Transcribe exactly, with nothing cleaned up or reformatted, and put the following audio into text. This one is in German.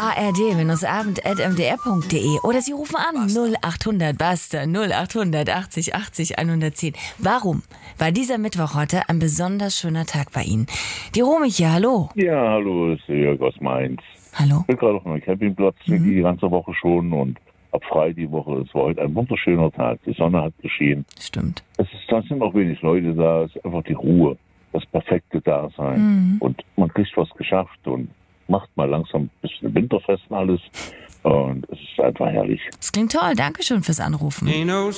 a r d abend at m d r punkt d e oder Sie rufen an null achthundert Basta null achthundert achtzig achtzig hundertzehn. Warum war dieser Mittwoch heute ein besonders schöner Tag bei Ihnen? Die Romy hier, hallo. Ja, hallo, das ist Jörg aus Mainz. Hallo. Ich bin gerade auf meinem Campingplatz Mhm. die ganze Woche schon und ab frei die Woche. Es war heute ein wunderschöner Tag. Die Sonne hat geschienen. Stimmt. Es ist, da sind auch wenig Leute da. Es ist einfach die Ruhe, das perfekte Dasein. Mhm. Und man kriegt was geschafft und macht mal langsam ein bisschen Winterfest und alles. Und es ist einfach herrlich. Das klingt toll. Dankeschön fürs Anrufen. Ain't no